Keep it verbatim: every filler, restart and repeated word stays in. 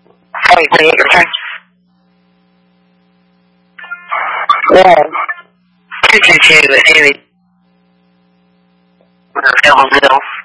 Sorry, wait, return. Yeah. two two two, Haley. Double zero.